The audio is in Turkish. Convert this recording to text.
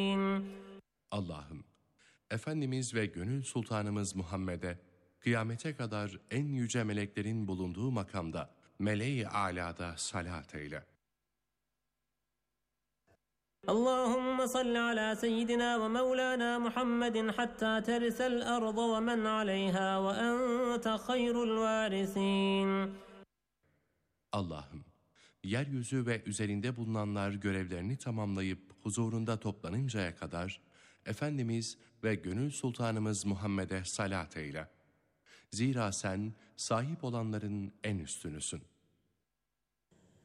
Allah'ım, Efendimiz ve gönül sultanımız Muhammed'e kıyamete kadar en yüce meleklerin bulunduğu makamda, meleği alada salat eyle. اللهم صل على سيدنا ومولانا محمد حتى ترث الأرض ومن عليها وأنت خير الوارثين. Allah'ım, yeryüzü ve üzerinde bulunanlar görevlerini tamamlayıp huzurunda toplanıncaya kadar Efendimiz ve gönül sultanımız Muhammed'e salat eyle. Zira sen sahip olanların en üstünüsün.